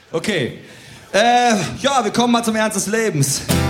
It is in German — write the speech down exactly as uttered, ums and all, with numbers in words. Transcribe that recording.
Okay. Äh, ja, wir kommen mal zum Ernst des Lebens.